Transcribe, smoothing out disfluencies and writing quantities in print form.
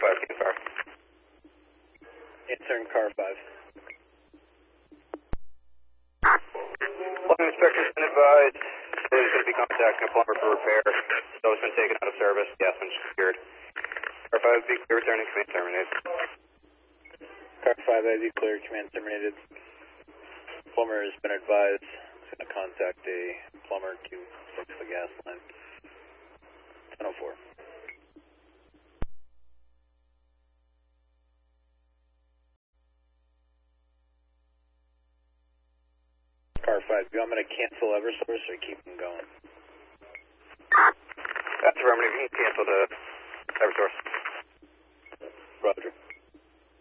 5, Team Fire. Answering car 5. Plumbing inspector's been advised. There's going to be contacting a plumber for repair. So it's been taken out of service. Gas been secured. Car 5, be clear, returning, command terminated. Car 5, IV clear, command terminated. Plumber has been advised. He's going to contact a plumber to fix the gas line. 1004. Car 5, do you want me to cancel Eversource or keep them going? That's affirmative. You can cancel the Eversource. Roger.